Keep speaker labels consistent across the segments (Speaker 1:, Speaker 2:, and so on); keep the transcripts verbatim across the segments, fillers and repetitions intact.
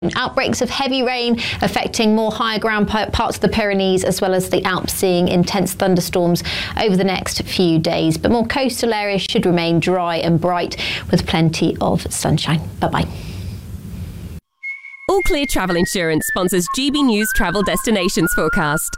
Speaker 1: Outbreaks of heavy rain affecting more higher ground parts of the Pyrenees as well as the Alps, seeing intense thunderstorms over the next few days. But more coastal areas should remain dry and bright with plenty of sunshine. Bye-bye.
Speaker 2: All Clear Travel Insurance sponsors G B News Travel Destinations Forecast.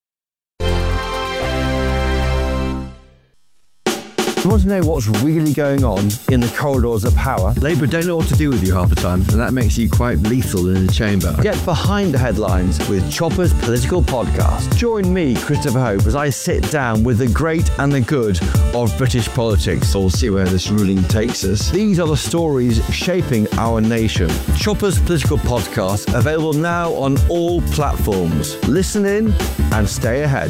Speaker 3: You want to know what's really going on in the corridors of power? Labour don't know what to do with you half the time, and that makes you quite lethal in the chamber. Get behind the headlines with Chopper's Political Podcast. Join me, Christopher Hope, as I sit down with the great and the good of British politics. We'll see where this ruling takes us. These are the stories shaping our nation. Chopper's Political Podcast, available now on all platforms. Listen in and stay ahead.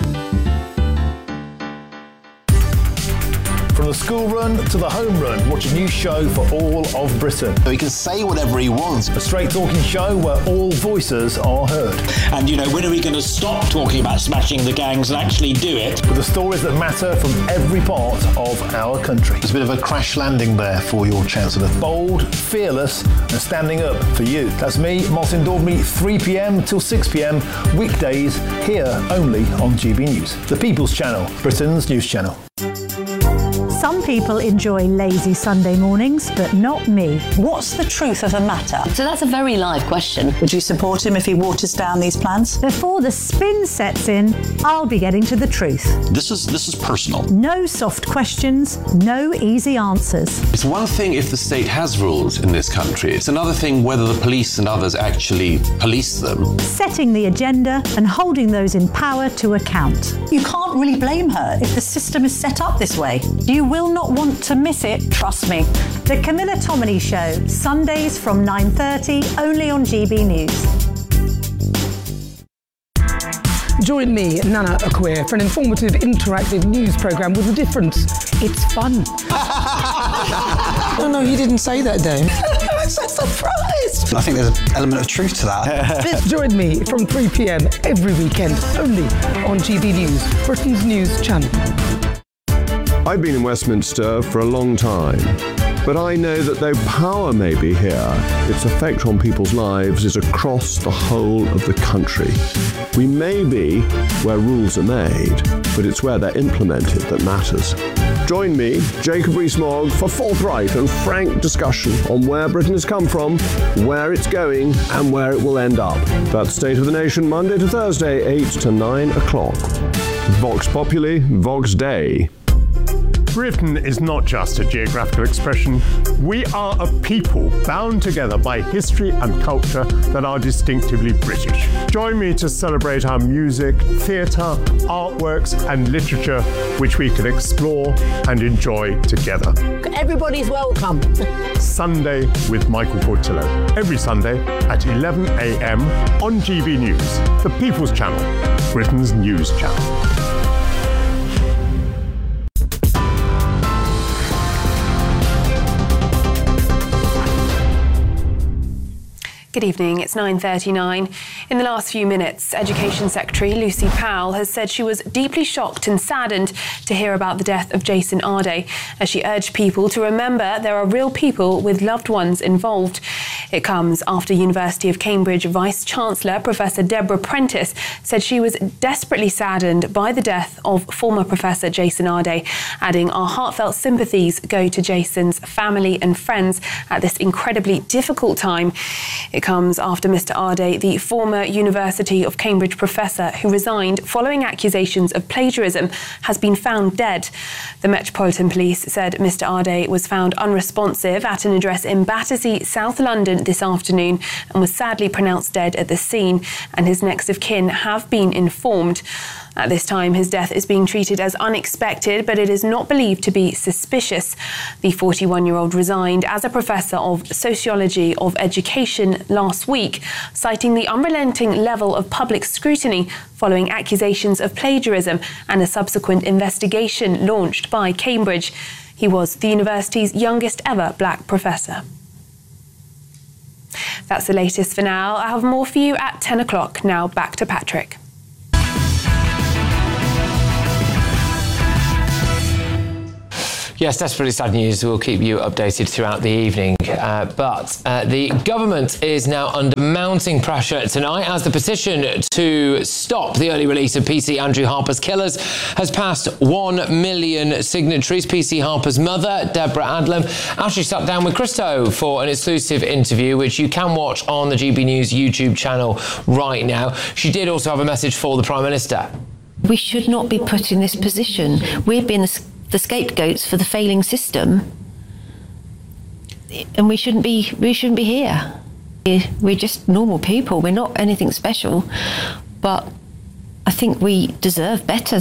Speaker 4: From the school run to the home run, watch a new show for all of Britain.
Speaker 5: He can say whatever he wants.
Speaker 4: A straight talking show where all voices are heard.
Speaker 6: And, you know, when are we going to stop talking about smashing the gangs and actually do it?
Speaker 4: With the stories that matter from every part of our country.
Speaker 5: There's a bit of a crash landing there for your Chancellor.
Speaker 4: Bold, fearless and standing up for you. That's me, Martin Dawdney, three p.m. till six p.m. weekdays here only on G B News. The People's Channel, Britain's news channel.
Speaker 7: Some people enjoy lazy Sunday mornings, but not me.
Speaker 8: What's the truth of the matter?
Speaker 9: So that's a very live question.
Speaker 8: Would you support him if he waters down these plans?
Speaker 7: Before the spin sets in, I'll be getting to the truth.
Speaker 6: This is this is personal.
Speaker 7: No soft questions, no easy answers.
Speaker 10: It's one thing if the state has rules in this country. It's another thing whether the police and others actually police them.
Speaker 7: Setting the agenda and holding those in power to account.
Speaker 8: You can't really blame her if the system is set up this way.
Speaker 7: You will not want to miss it, trust me. The Camilla Tominey Show, Sundays from nine thirty, only on G B News.
Speaker 11: Join me, Nana Akwe, for an informative, interactive news programme with a difference. It's fun.
Speaker 12: No, no, you didn't say that, Dave.
Speaker 8: I'm so surprised.
Speaker 12: I think there's an element of truth to that.
Speaker 11: Join me from three p.m. every weekend, only on G B News, Britain's news channel.
Speaker 13: I've been in Westminster for a long time, but I know that though power may be here, its effect on people's lives is across the whole of the country. We may be where rules are made, but it's where they're implemented that matters. Join me, Jacob Rees-Mogg, for forthright and frank discussion on where Britain has come from, where it's going, and where it will end up. That's State of the Nation, Monday to Thursday, eight to nine o'clock. Vox Populi, Vox Dei.
Speaker 14: Britain is not just a geographical expression. We are a people bound together by history and culture that are distinctively British. Join me to celebrate our music, theatre, artworks and literature, which we can explore and enjoy together.
Speaker 15: Everybody's welcome.
Speaker 14: Sunday with Michael Portillo. Every Sunday at eleven a.m. on G B News, the People's Channel, Britain's news channel.
Speaker 16: Good evening, it's nine thirty-nine. In the last few minutes, Education Secretary Lucy Powell has said she was deeply shocked and saddened to hear about the death of Jason Ardey, as she urged people to remember there are real people with loved ones involved. It comes after University of Cambridge Vice-Chancellor Professor Deborah Prentice said she was desperately saddened by the death of former Professor Jason Ardey, adding, "Our heartfelt sympathies go to Jason's family and friends at this incredibly difficult time." It comes after Mister Ardey, the former University of Cambridge professor who resigned following accusations of plagiarism, has been found dead. The Metropolitan Police said Mister Ardey was found unresponsive at an address in Battersea, South London this afternoon and was sadly pronounced dead at the scene, and his next of kin have been informed. At this time, his death is being treated as unexpected, but it is not believed to be suspicious. The forty-one-year-old resigned as a professor of sociology of education last week, citing the unrelenting level of public scrutiny following accusations of plagiarism and a subsequent investigation launched by Cambridge. He was the university's youngest ever black professor. That's the latest for now. I have more for you at ten o'clock. Now back to Patrick.
Speaker 17: Yes, desperately sad news. We'll keep you updated throughout the evening. Uh, but uh, the government is now under mounting pressure tonight as the petition to stop the early release of P C Andrew Harper's killers has passed one million signatories. P C Harper's mother, Deborah Adlam, actually sat down with Christo for an exclusive interview, which you can watch on the G B News YouTube channel right now. She did also have a message for the Prime Minister.
Speaker 18: We should not be put in this position. We've been the scapegoats for the failing system, and we shouldn't be we shouldn't be here. We're just normal people. We're not anything special, but I think we deserve better.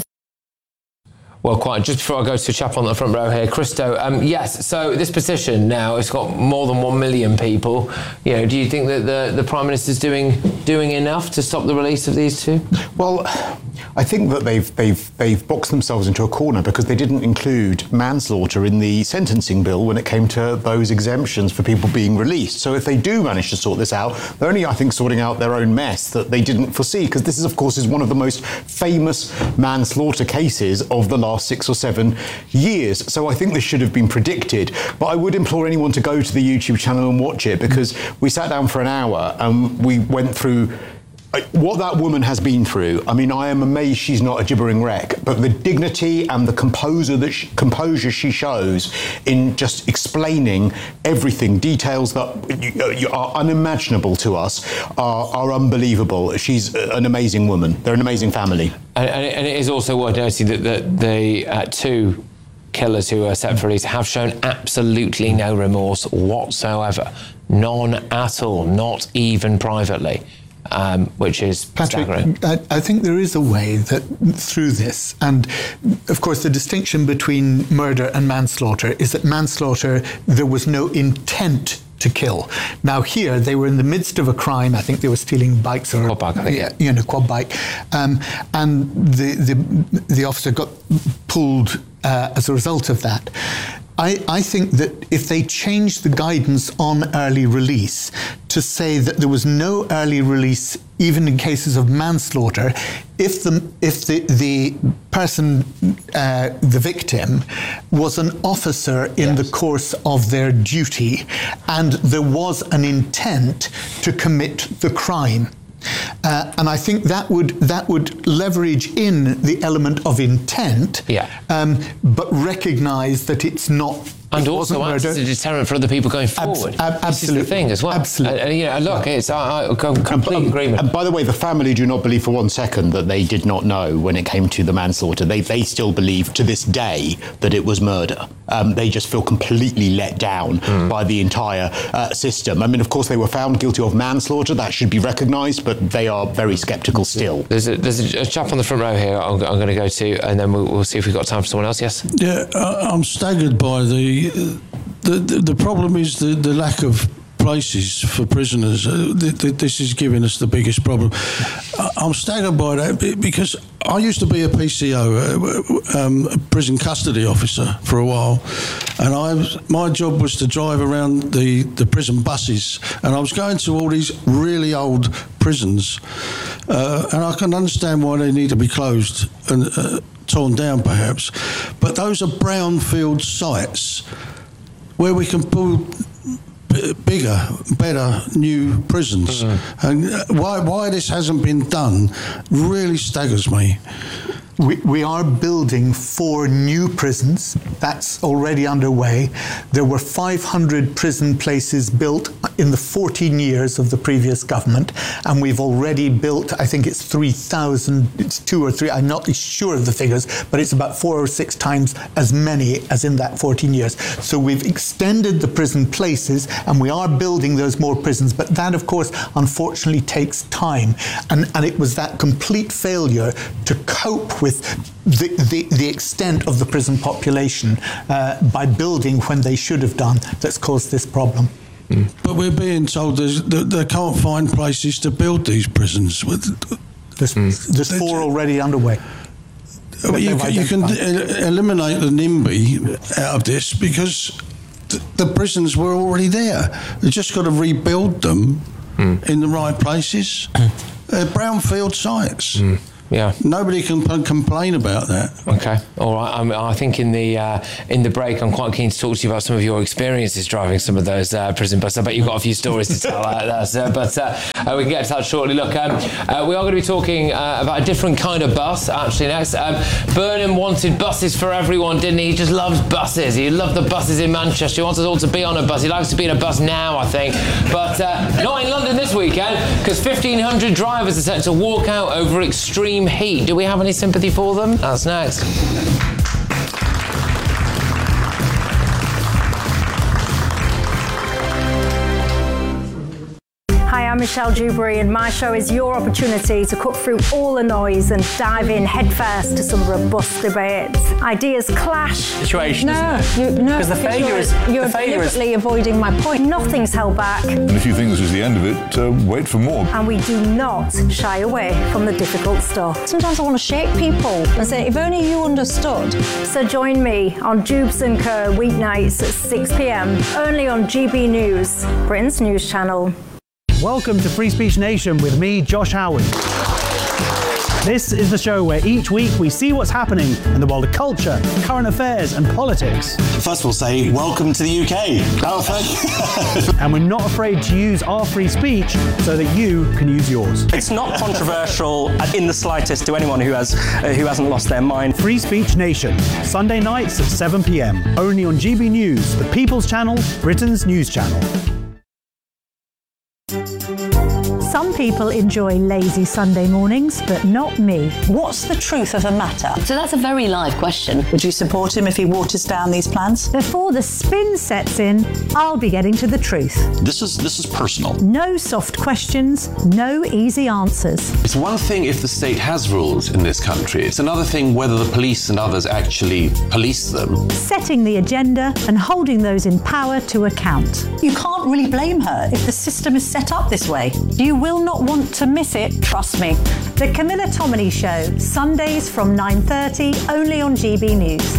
Speaker 17: Well, quite. Just before I go to a chap on the front row here, Christo. Um, yes. So this petition now, it's got more than one million people. You know, do you think that the the Prime Minister's doing doing enough to stop the release of these two?
Speaker 19: Well, I think that they've they've they've boxed themselves into a corner because they didn't include manslaughter in the sentencing bill when it came to those exemptions for people being released. So if they do manage to sort this out, they're only, I think, sorting out their own mess that they didn't foresee, because this is, of course, is one of the most famous manslaughter cases of the last six or seven years. So I think this should have been predicted. But I would implore anyone to go to the YouTube channel and watch it, because we sat down for an hour and we went through what that woman has been through. I mean, I am amazed she's not a gibbering wreck, but the dignity and the composure that she, composure she shows in just explaining everything, details that you, you are unimaginable to us, are, are unbelievable. She's an amazing woman. They're an amazing family.
Speaker 17: And, and it is also worth noting that the, the uh, two killers who are set for release have shown absolutely no remorse whatsoever. None at all, not even privately. Um, which is
Speaker 20: Patrick,
Speaker 17: staggering.
Speaker 20: I, I think there is a way that through this, and of course the distinction between murder and manslaughter is that manslaughter, there was no intent to kill. Now here, they were in the midst of a crime. I think they were stealing bikes or
Speaker 17: quad bike, I think.
Speaker 20: Yeah, you know, quad bike, um, and the the the officer got pulled uh, as a result of that. I, I think that if they changed the guidance on early release to say that there was no early release even in cases of manslaughter, if the if the the person, uh, the victim, was an officer in yes. the course of their duty and there was an intent to commit the crime. Uh, and I think that would that would leverage in the element of intent,
Speaker 17: yeah.
Speaker 20: um, but recognise that it's not.
Speaker 17: And also acts as a deterrent for other people going forward.
Speaker 20: Ab- ab- absolutely.
Speaker 17: This is the thing as well.
Speaker 20: Absolutely.
Speaker 17: And, and, you know, look, it's I, I complete
Speaker 19: and,
Speaker 17: agreement.
Speaker 19: And by the way, the family do not believe for one second that they did not know when it came to the manslaughter. They they still believe to this day that it was murder. Um, they just feel completely let down mm. by the entire uh, system. I mean, of course, they were found guilty of manslaughter. That should be recognised, but they are very sceptical still.
Speaker 17: There's a, there's a chap on the front row here I'm, I'm going to go to, and then we'll, we'll see if we've got time for someone else. Yes?
Speaker 21: Yeah, I'm staggered by the... Uh, The, the, the problem is the, the lack of places for prisoners. Uh, th- th- this is giving us the biggest problem. I- I'm staggered by that because I used to be a P C O, uh, um, a prison custody officer for a while, and I was, my job was to drive around the, the prison buses, and I was going to all these really old prisons, uh, and I can understand why they need to be closed and uh, torn down perhaps, but those are brownfield sites where we can build bigger, better, new prisons. Mm-hmm. And why why this hasn't been done really staggers me.
Speaker 20: We, we are building four new prisons. That's already underway. There were five hundred prison places built in the fourteen years of the previous government, and we've already built, I think it's three thousand, it's two or three, I'm not sure of the figures, but it's about four or six times as many as in that fourteen years. So we've extended the prison places, and we are building those more prisons, but that, of course, unfortunately takes time. And, and it was that complete failure to cope with with the, the, the extent of the prison population uh, by building when they should have done that's caused this problem.
Speaker 21: Mm. But we're being told that they can't find places to build these prisons.
Speaker 20: There's, mm. there's four already underway.
Speaker 21: Well, you, can, you can eliminate the NIMBY out of this because th- the prisons were already there. They've just got to rebuild them mm. in the right places. They're brownfield sites.
Speaker 17: Mm. Yeah.
Speaker 21: Nobody can p- complain about that.
Speaker 17: Okay, all right. I'm, I think in the uh, in the break, I'm quite keen to talk to you about some of your experiences driving some of those uh, prison buses. I bet you've got a few stories to tell like that, uh, but uh, uh, we can get to that shortly. Look, um, uh, we are going to be talking uh, about a different kind of bus, actually, next. Um, Burnham wanted buses for everyone, didn't he? He just loves buses. He loved the buses in Manchester. He wants us all to be on a bus. He likes to be in a bus now, I think, but uh, not in London this weekend, because fifteen hundred drivers are set to walk out over extreme heat. Do we have any sympathy for them? That's next.
Speaker 1: Hi, I'm Michelle Dewberry, and my show is your opportunity to cut through all the noise and dive in headfirst to some robust debates. Ideas clash.
Speaker 22: Situation,
Speaker 1: no,
Speaker 22: isn't it?
Speaker 1: You, no,
Speaker 22: because the failure
Speaker 1: you're,
Speaker 22: is
Speaker 1: you're
Speaker 22: the failure
Speaker 1: deliberately
Speaker 22: is
Speaker 1: avoiding my point. Nothing's held back,
Speaker 23: And if you think this is the end of it, uh, wait for more.
Speaker 1: and we do not shy away from the difficult stuff.
Speaker 7: Sometimes I want to shake people and say, if only you understood.
Speaker 1: So join me on Dubes and Co weeknights at six p m only on G B News, Britain's news channel.
Speaker 24: Welcome to Free Speech Nation with me, Josh Howard. This is the show where each week we see what's happening in the world of culture, current affairs and politics.
Speaker 25: First we'll say, welcome to the U K.
Speaker 24: And we're not afraid to use our free speech so that you can use yours.
Speaker 22: It's not controversial in the slightest to anyone who has uh, who hasn't lost their mind.
Speaker 24: Free Speech Nation, Sunday nights at seven p m, only on G B News, the People's Channel, Britain's news channel.
Speaker 7: Some people enjoy lazy Sunday mornings, but not me.
Speaker 8: What's the truth of a matter?
Speaker 9: So that's a very live question.
Speaker 8: Would you support him if he waters down these plans?
Speaker 7: Before the spin sets in, I'll be getting to the truth.
Speaker 10: This is this is personal.
Speaker 7: No soft questions, no easy answers.
Speaker 10: It's one thing if the state has rules in this country. It's another thing whether the police and others actually police them.
Speaker 7: Setting the agenda and holding those in power to account.
Speaker 8: You can't really blame her if the system is set up this way.
Speaker 7: You will not want to miss it, trust me. The Camilla Tominey Show, Sundays from nine thirty, only on G B News.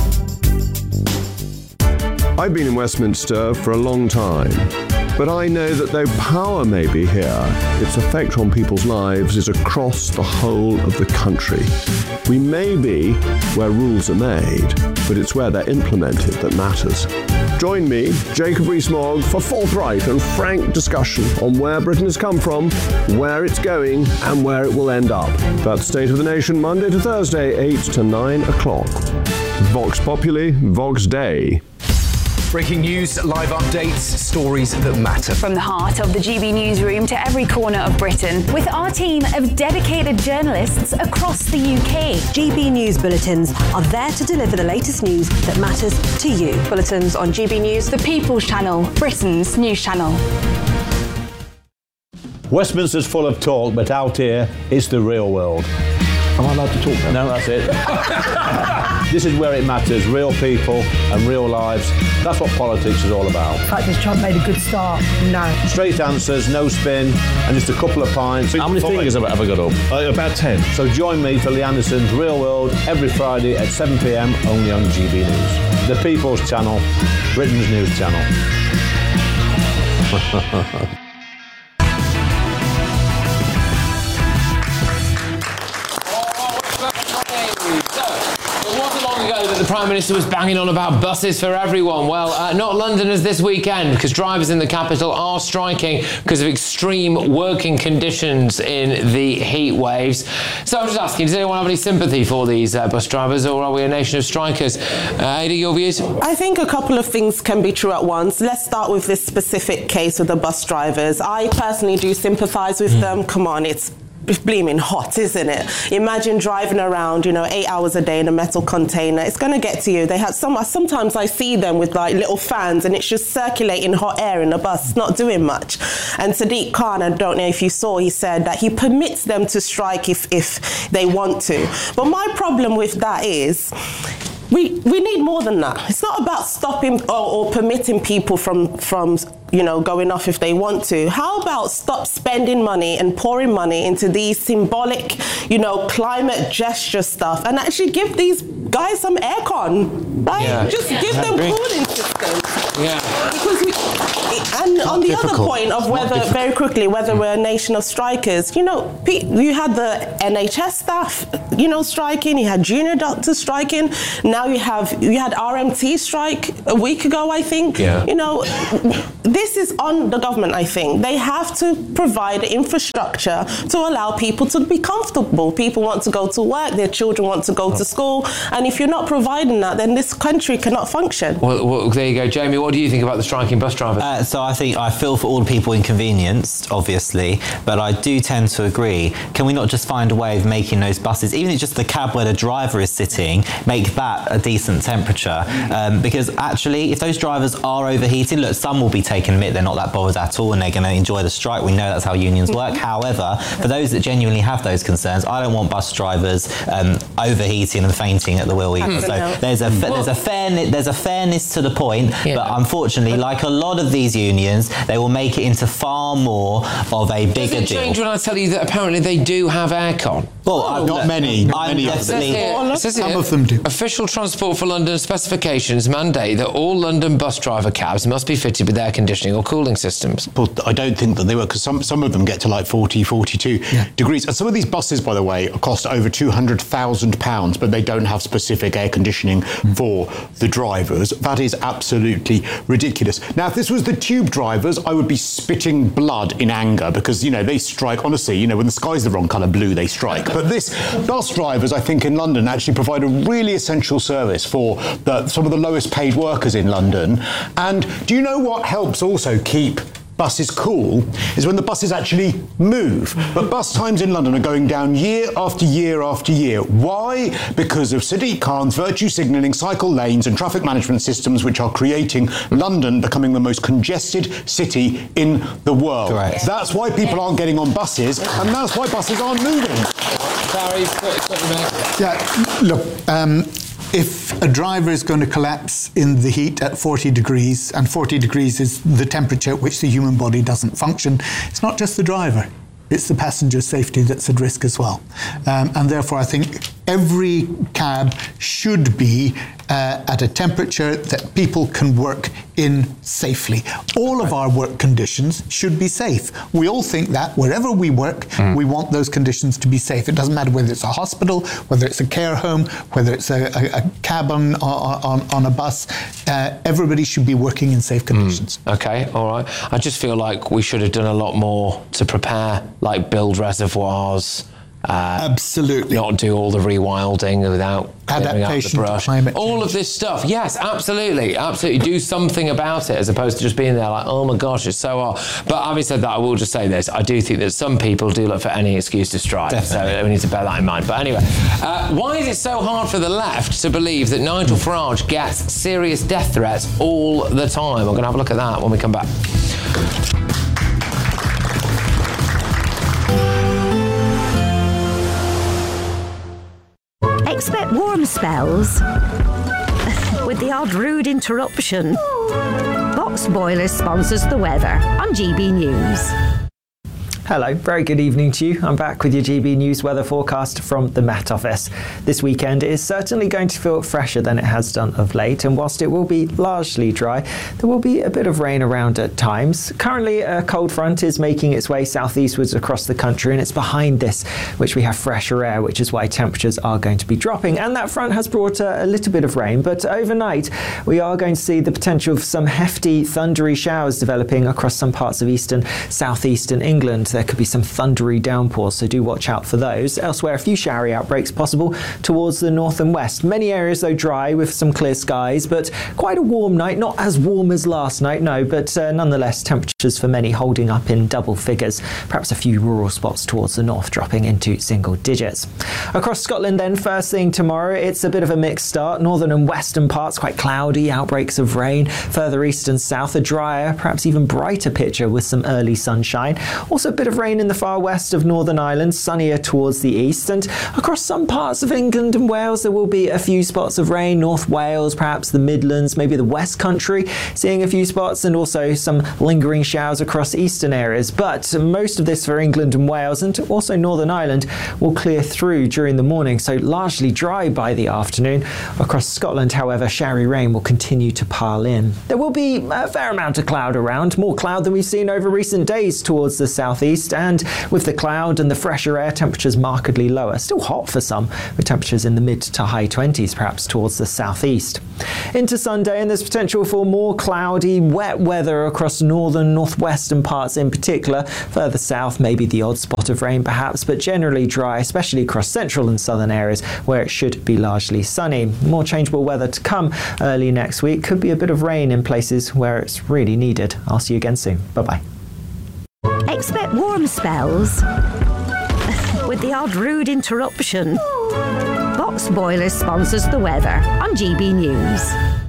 Speaker 13: I've been in Westminster for a long time, but I know that though power may be here, its effect on people's lives is across the whole of the country. We may be where rules are made, but it's where they're implemented that matters. Join me, Jacob Rees-Mogg, for forthright and frank discussion on where Britain has come from, where it's going, and where it will end up. That's State of the Nation, Monday to Thursday, eight to nine o'clock. Vox Populi, Vox Dei.
Speaker 26: Breaking news, live updates, stories that matter.
Speaker 16: From the heart of the G B newsroom to every corner of Britain, with our team of dedicated journalists across the U K.
Speaker 27: G B News Bulletins are there to deliver the latest news that matters to you. Bulletins on G B News,
Speaker 16: the People's Channel, Britain's news channel.
Speaker 4: Westminster's full of talk, but out here, it's the real world. Am I allowed to talk now? No, that's it. This is where it matters, real people and real lives. That's what politics is all about.
Speaker 15: In fact, this Trump made a good start. No.
Speaker 4: Straight answers, no spin, and just a couple of pints. How many fingers have I ever got up? Uh, about ten. So join me for Lee Anderson's Real World every Friday at seven p m only on G B News. The People's Channel, Britain's news channel.
Speaker 17: That the Prime Minister was banging on about buses for everyone. Well, uh, not Londoners this weekend, because drivers in the capital are striking because of extreme working conditions in the heat waves. So I'm just asking, does anyone have any sympathy for these uh, bus drivers, or are we a nation of strikers? Uh, Ada, your views?
Speaker 28: I think a couple of things can be true at once. Let's start with this specific case with the bus drivers. I personally do sympathise with mm. them. Come on, it's It's bleeming hot, isn't it? Imagine driving around, you know, eight hours a day in a metal container. It's going to get to you. They have some. Sometimes I see them with like little fans, and it's just circulating hot air in the bus. It's not doing much. And Sadiq Khan, I don't know if you saw, he said that he permits them to strike if if they want to. But my problem with that is, We we need more than that. It's not about stopping or, or permitting people from from you know going off if they want to. How about stop spending money and pouring money into these symbolic, you know, climate gesture stuff, and actually give these guys some aircon, right?
Speaker 17: Yeah.
Speaker 28: Just give them cooling systems.
Speaker 17: Yeah.
Speaker 28: Because we, and on the
Speaker 19: difficult.
Speaker 28: other point of whether, very quickly, whether we're a nation of strikers, you know, you had the N H S staff, you know, striking, you had junior doctors striking, now you have, you had R M T strike a week ago, I think.
Speaker 17: Yeah.
Speaker 28: You know, this is on the government, I think. They have to provide infrastructure to allow people to be comfortable. People want to go to work, their children want to go to school, and if you're not providing that, then this country cannot function.
Speaker 17: Well, well, there you go. Jamie, what do you think about the striking bus drivers?
Speaker 2: Uh, so I think I feel for all the people inconvenienced, obviously, but I do tend to agree. Can we not just find a way of making those buses, even if it's just the cab where the driver is sitting, make that a decent temperature? Um, because actually, if those drivers are overheating, look, some will be taken admit they're not that bothered at all and they're going to enjoy the strike. We know that's how unions work. However, for those that genuinely have those concerns, I don't want bus drivers um, overheating and fainting at the wheel either. So there's a there's a fairness there's a fairness to the point, yeah. But unfortunately, like a lot of these unions, they will make it into far more of a bigger
Speaker 17: Does it
Speaker 2: deal.
Speaker 17: change when I tell you that apparently they do have aircon?
Speaker 2: Well, oh,
Speaker 19: not many. Not many of them.
Speaker 17: Some of them do. Official Transport for London specifications mandate that all London bus driver cabs must be fitted with air conditioning or cooling systems.
Speaker 19: But I don't think that they were, because some, some of them get to like forty, forty-two yeah. degrees. And some of these buses, by the way, cost over two hundred thousand pounds, but they don't have specific air conditioning mm. for the drivers. That is absolutely ridiculous. Now, if this was the tube drivers, I would be spitting blood in anger because, you know, they strike, honestly, you know, when the sky's the wrong colour blue, they strike. But this bus drivers, I think, in London actually provide a really essential service for the, some of the lowest paid workers in London. And do you know what helps also keep buses cool is when the buses actually move. But bus times in London are going down year after year after year. Why? Because of Sadiq Khan's virtue signalling, cycle lanes and traffic management systems, which are creating London becoming the most congested city in the world. Correct. That's why people aren't getting on buses, and that's why buses aren't moving.
Speaker 17: Barry,
Speaker 20: yeah, look, um, if a driver is going to collapse in the heat at forty degrees, and forty degrees is the temperature at which the human body doesn't function, it's not just the driver, it's the passenger safety that's at risk as well. Um, and therefore, I think every cab should be uh, at a temperature that people can work in safely. All of our work conditions should be safe. We all think that wherever we work, mm. we want those conditions to be safe. It doesn't matter whether it's a hospital, whether it's a care home, whether it's a, a, a cab on, on, on a bus. Uh, everybody should be working in safe conditions.
Speaker 17: Mm. Okay, all right. I just feel like we should have done a lot more to prepare, like build reservoirs. Uh,
Speaker 20: absolutely.
Speaker 17: Not do all the rewilding without clearing up the brush.
Speaker 20: Climate
Speaker 17: all of this stuff. Yes, absolutely. Absolutely. Do something about it as opposed to just being there like, oh my gosh, it's so hot. But having said that, I will just say this. I do think that some people do look for any excuse to strike. Definitely. So we need to bear that in mind. But anyway, uh, why is it so hard for the left to believe that Nigel Farage gets serious death threats all the time? We're going to have a look at that when we come back.
Speaker 3: Expect warm spells with the odd rude interruption. Box Boilers sponsors the weather on G B News.
Speaker 5: Hello, very good evening to you. I'm back with your G B News weather forecast from the Met Office. This weekend is certainly going to feel fresher than it has done of late, and whilst it will be largely dry, there will be a bit of rain around at times. Currently, a cold front is making its way southeastwards across the country, and it's behind this which we have fresher air, which is why temperatures are going to be dropping. And that front has brought a, a little bit of rain, but overnight we are going to see the potential of some hefty thundery showers developing across some parts of eastern, southeastern England. There could be some thundery downpours, so do watch out for those. Elsewhere, a few showery outbreaks possible towards the north and west. Many areas, though, dry with some clear skies, but quite a warm night. Not as warm as last night, no, but uh, nonetheless, temperatures for many holding up in double figures. Perhaps a few rural spots towards the north dropping into single digits. Across Scotland, then, first thing tomorrow, it's a bit of a mixed start. Northern and western parts quite cloudy, outbreaks of rain. Further east and south, a drier, perhaps even brighter picture with some early sunshine. Also a bit bit of rain in the far west of Northern Ireland, sunnier towards the east, and across some parts of England and Wales there will be a few spots of rain. North Wales, perhaps the Midlands, maybe the West Country, seeing a few spots, and also some lingering showers across eastern areas. But most of this for England and Wales, and also Northern Ireland, will clear through during the morning, so largely dry by the afternoon. Across Scotland, however, showery rain will continue to pile in. There will be a fair amount of cloud around, more cloud than we've seen over recent days towards the southeast, and with the cloud and the fresher air, temperatures markedly lower. Still hot for some, with temperatures in the mid to high twenties perhaps towards the southeast. Into Sunday, and there's potential for more cloudy, wet weather across northern, northwestern parts in particular. Further south, maybe the odd spot of rain perhaps, but generally dry, especially across central and southern areas where it should be largely sunny. More changeable weather to come early next week. Could be a bit of rain in places where it's really needed. I'll see you again soon. Bye-bye.
Speaker 3: Expect warm spells with the odd rude interruption. Box Boilers sponsors the weather on G B News.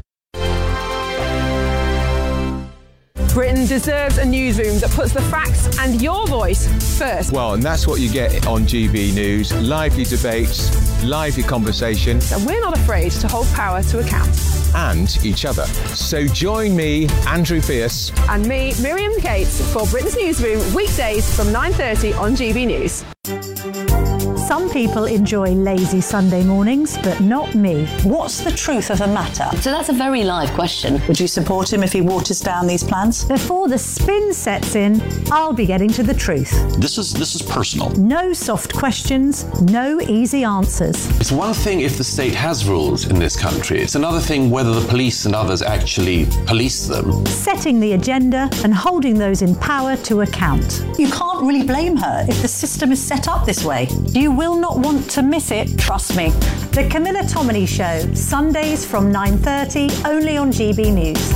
Speaker 1: Britain deserves a newsroom that puts the facts and your voice first.
Speaker 6: Well, and that's what you get on G B News. Lively debates, lively conversation.
Speaker 1: And we're not afraid to hold power to account.
Speaker 6: And each other. So join me, Andrew Fierce.
Speaker 1: And me, Miriam Cates, for Britain's Newsroom, weekdays from nine thirty on G B News.
Speaker 7: Some people enjoy lazy Sunday mornings, but not me.
Speaker 8: What's the truth of the matter?
Speaker 9: So that's a very live question.
Speaker 8: Would you support him if he waters down these plans?
Speaker 7: Before the spin sets in, I'll be getting to the truth.
Speaker 25: This is this is personal.
Speaker 7: No soft questions, no easy answers.
Speaker 10: It's one thing if the state has rules in this country. It's another thing whether the police and others actually police them.
Speaker 7: Setting the agenda and holding those in power to account.
Speaker 8: You can't really blame her if the system is set up this way.
Speaker 7: You will not want to miss it, trust me. The Camilla Tominey Show, Sundays from nine thirty, only on G B News.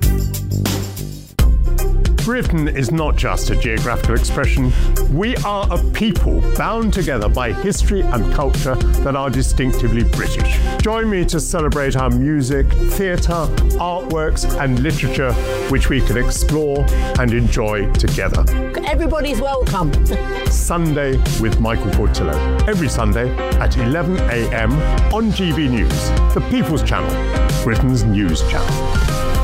Speaker 11: Britain is not just a geographical expression. We are a people bound together by history and culture that are distinctively British. Join me to celebrate our music, theatre, artworks and literature, which we can explore and enjoy together.
Speaker 15: Everybody's welcome.
Speaker 11: Sunday with Michael Portillo. Every Sunday at eleven a m on G B News, the People's Channel, Britain's news channel.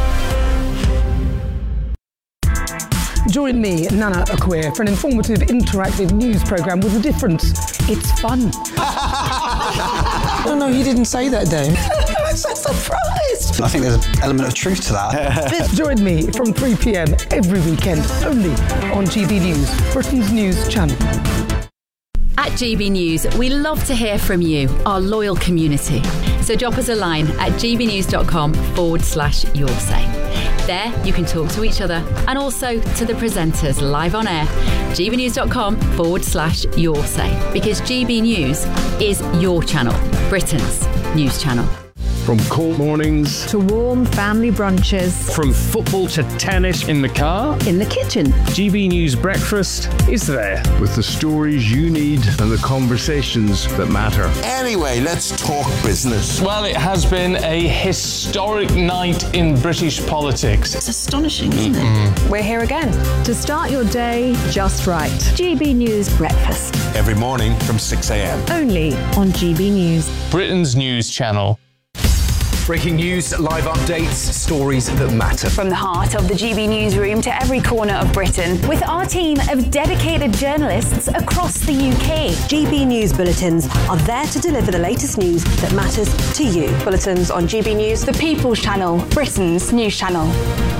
Speaker 15: Join me, Nana Akwe, for an informative, interactive news programme with a difference. It's fun.
Speaker 12: No, no, you didn't say that, Dave.
Speaker 15: I'm so surprised.
Speaker 12: I think there's an element of truth to that.
Speaker 15: Join me from three p m every weekend, only on G B News, Britain's news channel.
Speaker 14: At G B News, we love to hear from you, our loyal community. So drop us a line at gbnews.com forward slash your say. There, you can talk to each other and also to the presenters live on air. gbnews.com forward slash your say. Because G B News is your channel, Britain's news channel.
Speaker 11: From cold mornings
Speaker 1: to warm family brunches,
Speaker 18: from football to tennis in the car,
Speaker 1: in the kitchen.
Speaker 18: G B News Breakfast is there.
Speaker 11: With the stories you need and the conversations that matter.
Speaker 25: Anyway, let's talk business.
Speaker 18: Well, it has been a historic night in British politics.
Speaker 8: It's astonishing, isn't mm-hmm. it?
Speaker 1: We're here again to start your day just right.
Speaker 27: G B News Breakfast.
Speaker 25: Every morning from six a m
Speaker 27: Only on G B News.
Speaker 18: Britain's news channel.
Speaker 26: Breaking news, live updates, stories that matter.
Speaker 21: From the heart of the G B newsroom to every corner of Britain, with our team of dedicated journalists across the U K.
Speaker 27: G B News bulletins are there to deliver the latest news that matters to you. Bulletins on G B News,
Speaker 21: the People's Channel, Britain's news channel.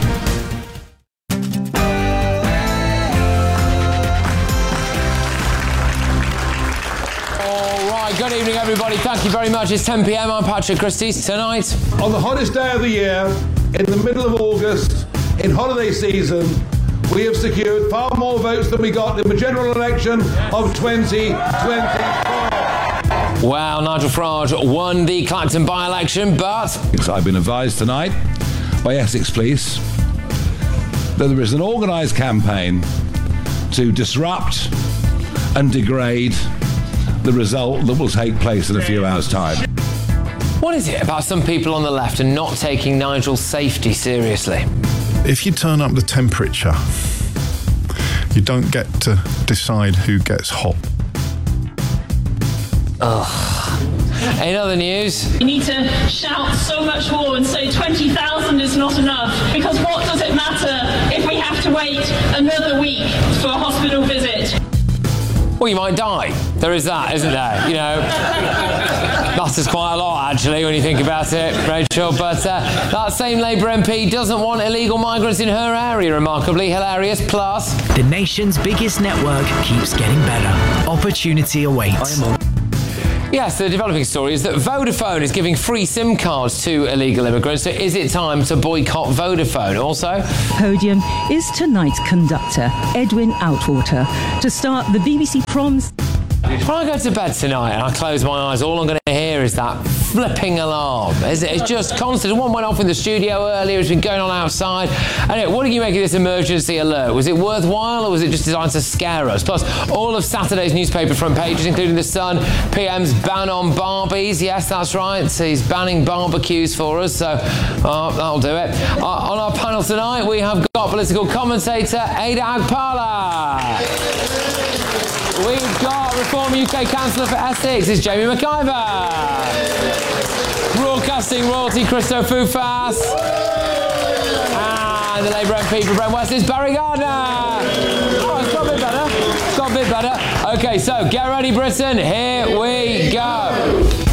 Speaker 17: Good evening, everybody. Thank you very much. It's ten p m. I'm Patrick Christys. Tonight,
Speaker 23: on the hottest day of the year, in the middle of August, in holiday season, we have secured far more votes than we got in the general election of twenty twenty-four.
Speaker 17: Wow, Nigel Farage won the Clacton by-election, but
Speaker 29: I've been advised tonight by Essex Police that there is an organised campaign to disrupt and degrade the result that will take place in a few hours' time.
Speaker 17: What is it about some people on the left and not taking Nigel's safety seriously?
Speaker 30: If you turn up the temperature,
Speaker 2: You don't get to decide who gets hot.
Speaker 17: Ugh. In other news,
Speaker 4: you need to shout so much more and say twenty thousand is not enough, because what does it matter if we have to wait another week for a hospital visit?
Speaker 17: Well, you might die. There is that, isn't there? You know, matters quite a lot, actually, when you think about it, Rachel. But uh, that same Labour M P doesn't want illegal migrants in her area. Remarkably hilarious. Plus,
Speaker 13: the nation's biggest network keeps getting better. Opportunity awaits.
Speaker 17: yes, the developing story is that Vodafone is giving free SIM cards to illegal immigrants. So is it time to boycott Vodafone? Also,
Speaker 16: Podium is tonight's conductor, Edwin Outwater, to start the B B C Proms.
Speaker 17: When I go to bed tonight and I close my eyes, all I'm going to hear is that flipping alarm. It's, it's just constant. One went off in the studio earlier. It's been going on outside. Anyway, what do you make of this emergency alert? Was it worthwhile, or was it just designed to scare us? Plus, all of Saturday's newspaper front pages, including The Sun, P M's ban on Barbies. Yes, that's right. He's banning barbecues for us, so uh, that'll do it. Uh, on our panel tonight, we have got political commentator Ada Agpala. We've got Reform U K Councillor for Essex, it's Jamie McIver. Broadcasting royalty, Christo Fufas. And the Labour M P for Brent West is Barry Gardner. Oh, it's got a bit better. It's got a bit better. OK, so get ready, Britain. Here we go.